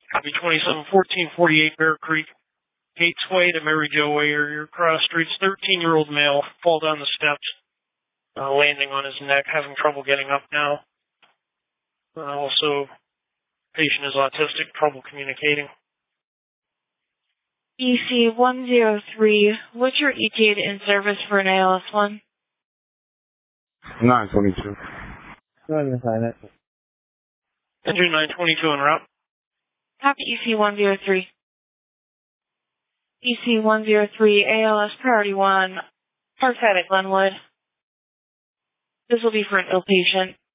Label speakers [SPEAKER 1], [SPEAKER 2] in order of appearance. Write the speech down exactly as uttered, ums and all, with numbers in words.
[SPEAKER 1] Copy twenty-seven fourteen forty-eight Bear Creek. Gates Way to Mary Jo Way area. Cross streets. thirteen-year-old male. Fall down the steps. Uh, landing on his neck. Having trouble getting up now. Uh, also, patient is autistic. Trouble communicating.
[SPEAKER 2] E C one zero three. What's your E T A in service for an A L S one?
[SPEAKER 3] nine twenty-two.
[SPEAKER 4] Go ahead and sign it.
[SPEAKER 1] Engine nine twenty-two en route.
[SPEAKER 2] Copy E C one zero three. E C one zero three, A L S priority one, Parkside at Glenwood. This will be for an ill patient.